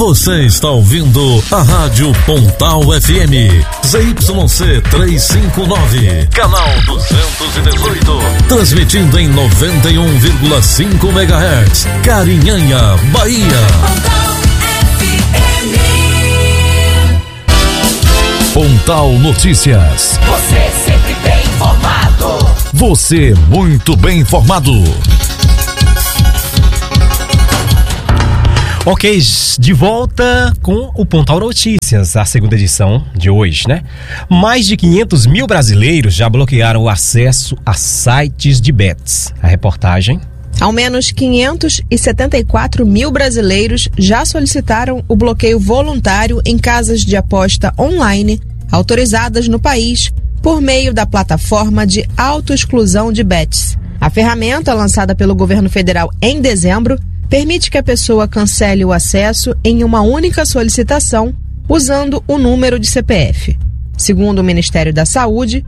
Você está ouvindo a Rádio Pontal FM, ZYC 359, canal 218, transmitindo em 91,5 MHz, Carinhanha, Bahia. Pontal Notícias. Você sempre bem informado. Você muito bem informado. Ok, de volta com o Pontal Notícias, a segunda edição de hoje, né? Mais de 500 mil brasileiros já bloquearam o acesso a sites de bets. A reportagem... Ao menos 574 mil brasileiros já solicitaram o bloqueio voluntário em casas de aposta online autorizadas no país por meio da plataforma de autoexclusão de bets. A ferramenta, lançada pelo governo federal em dezembro, permite que a pessoa cancele o acesso em uma única solicitação usando o número de CPF. Segundo o Ministério da Saúde,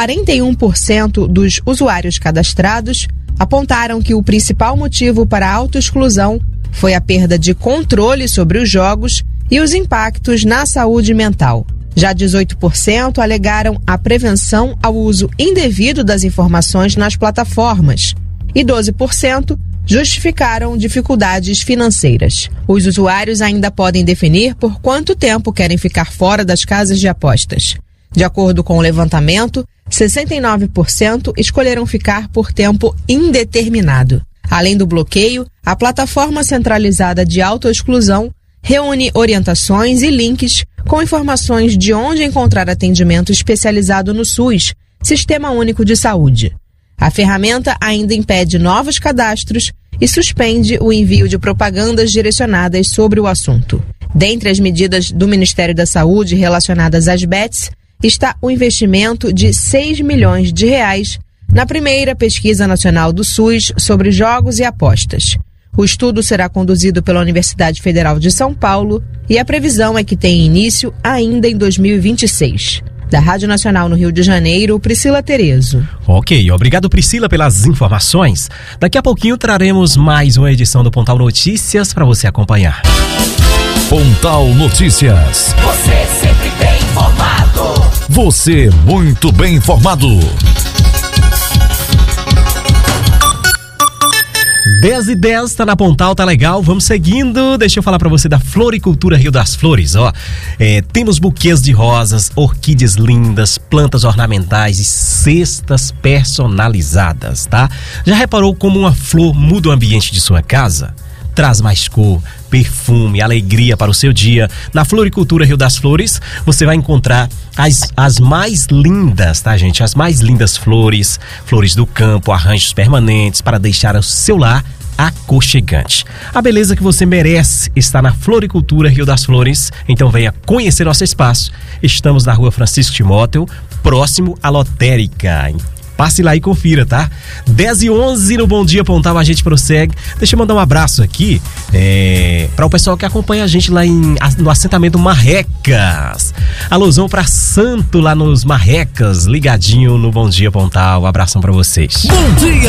41% dos usuários cadastrados apontaram que o principal motivo para a autoexclusão foi a perda de controle sobre os jogos e os impactos na saúde mental. Já 18% alegaram a prevenção ao uso indevido das informações nas plataformas e 12% justificaram dificuldades financeiras. Os usuários ainda podem definir por quanto tempo querem ficar fora das casas de apostas. De acordo com o levantamento, 69% escolheram ficar por tempo indeterminado. Além do bloqueio, a plataforma centralizada de autoexclusão reúne orientações e links com informações de onde encontrar atendimento especializado no SUS, Sistema Único de Saúde. A ferramenta ainda impede novos cadastros e suspende o envio de propagandas direcionadas sobre o assunto. Dentre as medidas do Ministério da Saúde relacionadas às bets, está o investimento de R$6 milhões na primeira pesquisa nacional do SUS sobre jogos e apostas. O estudo será conduzido pela Universidade Federal de São Paulo e a previsão é que tenha início ainda em 2026. Da Rádio Nacional no Rio de Janeiro, Priscila Terezo. Ok, obrigado Priscila pelas informações. Daqui a pouquinho traremos mais uma edição do Pontal Notícias para você acompanhar. Pontal Notícias. Você sempre bem informado. Você muito bem informado. 10h10, tá na Pontal, tá legal, vamos seguindo. Deixa eu falar pra você da Floricultura Rio das Flores, ó. Temos buquês de rosas, orquídeas lindas, plantas ornamentais e cestas personalizadas, tá? Já reparou como uma flor muda o ambiente de sua casa? Traz mais cor, perfume, alegria para o seu dia. Na Floricultura Rio das Flores, você vai encontrar as mais lindas, tá, gente? As mais lindas flores do campo, arranjos permanentes para deixar o seu lar aconchegante. A beleza que você merece está na Floricultura Rio das Flores, então venha conhecer nosso espaço. Estamos na Rua Francisco Timóteo, próximo à Lotérica. Passe lá e confira, tá? 10h11 no Bom Dia Pontal, a gente prossegue. Deixa eu mandar um abraço aqui para o pessoal que acompanha a gente lá no assentamento Marrecas. Alôzão pra Santo lá nos Marrecas, ligadinho no Bom Dia Pontal. Um abração pra vocês. Bom dia!